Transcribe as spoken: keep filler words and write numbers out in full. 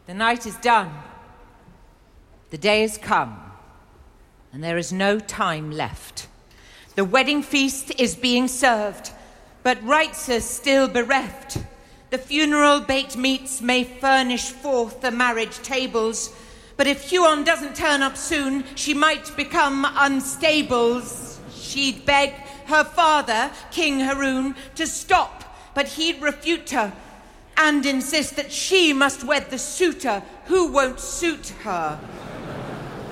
The night is done. The day has come, and there is no time left. The wedding feast is being served, but rites are still bereft. The funeral baked meats may furnish forth the marriage tables, but if Huon doesn't turn up soon, she might become unstable. She'd beg her father, King Haroon, to stop, but he'd refute her and insist that she must wed the suitor who won't suit her.